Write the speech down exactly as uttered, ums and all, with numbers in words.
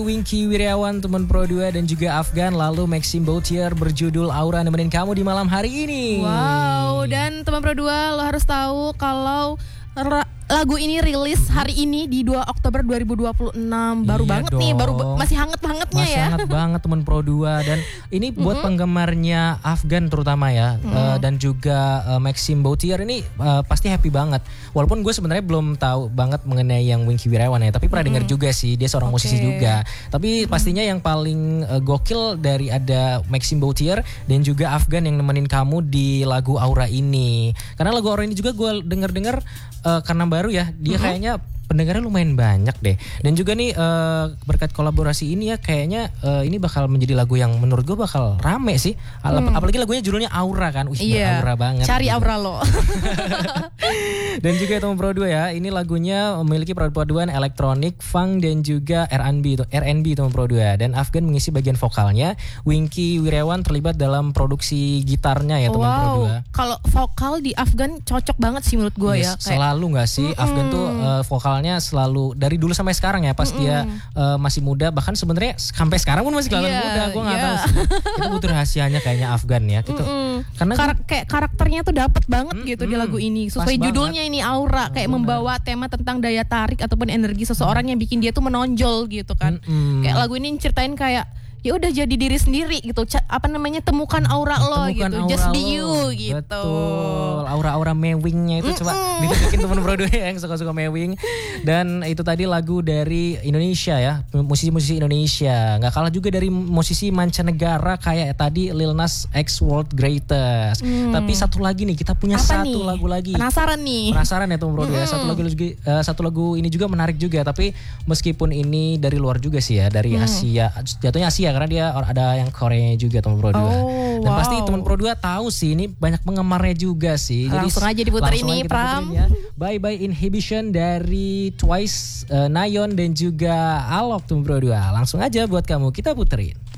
Wingky Wiryawan, teman Pro dua dan juga Afgan, lalu Maxime Bautier berjudul Aura nemenin kamu di malam hari ini. Wow, dan teman Pro dua lo harus tahu kalau lagu ini rilis hari ini di dua Oktober dua ribu dua puluh enam. Baru iya banget dong. nih, baru masih hangat-hangatnya masih ya. Masih hangat banget teman Pro dua. Dan ini buat mm-hmm. penggemarnya Afgan terutama ya, mm. uh, dan juga uh, Maxime Bautier ini uh, pasti happy banget. Walaupun gue sebenarnya belum tahu banget mengenai yang Wingky Wiryawan ya, tapi pernah mm-hmm. dengar juga sih, dia seorang okay. musisi juga. Tapi mm-hmm. pastinya yang paling uh, gokil dari ada Maxime Bautier dan juga Afgan yang nemenin kamu di lagu Aura ini. Karena lagu Aura ini juga gue denger-dengar uh, karena baru ya, dia mm-hmm. kayaknya pendengarnya lumayan banyak deh. Dan juga nih uh, berkat kolaborasi ini ya kayaknya uh, ini bakal menjadi lagu yang menurut gue bakal rame sih. Hmm. Apalagi lagunya judulnya Aura kan. Wih, iya. Aura banget. Cari gitu. aura lo. Dan juga teman Pro dua ya, ini lagunya memiliki perpaduan elektronik, funk dan juga R and B itu R and B teman Pro dua. Dan Afgan mengisi bagian vokalnya. Wingky Wiryawan terlibat dalam produksi gitarnya ya teman wow. Pro dua. Kalau vokal di Afgan cocok banget sih menurut gue yes, ya. Selalu nggak sih mm-mm. Afgan tuh uh, vokal selalu dari dulu sampai sekarang ya, pas mm-hmm. dia uh, masih muda, bahkan sebenarnya sampai sekarang pun masih kelihatan yeah, muda. Gue nggak yeah. tahu sih. Itu butuh rahasianya kayaknya Afgan ya gitu. Mm-hmm. Karena Kar- kayak karakternya tuh dapat banget mm-hmm. gitu di lagu ini. Sesuai pas judulnya banget. Ini Aura, kayak oh, membawa bener. tema tentang daya tarik ataupun energi seseorang mm-hmm. yang bikin dia tuh menonjol gitu kan. Mm-hmm. Kayak lagu ini ceritain kayak ya udah jadi diri sendiri gitu. C- apa namanya temukan aura lo temukan gitu. Aura just be you gitu. Betul. Aura-aura mewingnya itu mm-mm. coba ditunjukin teman Pro dua yang suka-suka mewing. Dan itu tadi lagu dari Indonesia ya, musisi-musisi Indonesia. Nggak kalah juga dari musisi mancanegara kayak tadi Lil Nas X World Greatest. Mm. Tapi satu lagi nih, kita punya apa satu nih? lagu lagi. Penasaran nih. Penasaran ya teman Pro dua. Satu lagu uh, satu lagu ini juga menarik juga, tapi meskipun ini dari luar juga sih ya, dari mm. Asia. Jatuhnya Asia karena dia ada yang Koreanya juga teman Pro dua. Oh, dan wow. pasti teman Pro dua tahu sih ini banyak penggemarnya juga sih. Jadi langsung aja diputar ini Pram. Ya. Bye Bye Inhibition dari Twice, uh, Nayeon dan juga Alok teman Pro dua. Langsung aja buat kamu kita puterin.